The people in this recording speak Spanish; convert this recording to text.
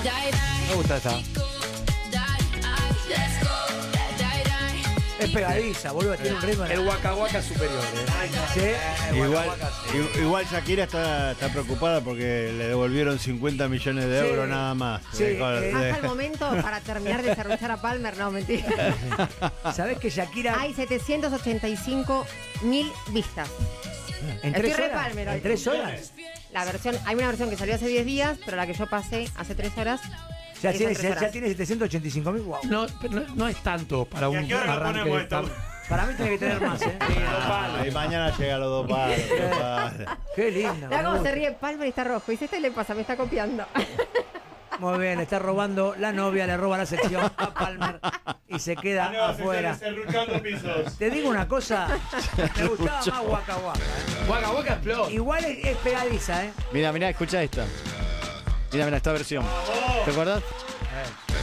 Me gusta esta. Es pegadiza, boludo, tiene un ritmo. El Waka Waka superior. Sí, Igual Shakira está preocupada porque le devolvieron 50 millones de euros nada más. Sí, Hasta el momento para terminar de cerruchar a Palmer, no, mentira. ¿Sabés que Shakira Hay 785.000 vistas. en Estoy 3 re horas? Palmer hoy. ¿En 3 horas? Hay una versión que salió hace 10 días, pero la que yo pasé hace 3 horas. Ya Son tiene, 3 horas. ya tiene 785.000. Wow. No, pero no es tanto para un ¿Y a qué hora lo arranque ponemos de esto? tan- Para mí tiene que tener más, ¿eh? Y mañana llega a los 2 palos. Qué lindo. Mira me cómo se gusta. ríe Palmer y está rojo. Dice, este le pasa, me está copiando. Muy bien, está robando la novia, le roba la sección a Palmer y se queda afuera. Serruchando pisos. Te digo una cosa, me gustaba más Waka Waka. Waka Waka explota. Igual es pegadiza, ¿eh? Mira, escucha esta. Mira, esta versión. ¿Te acordás?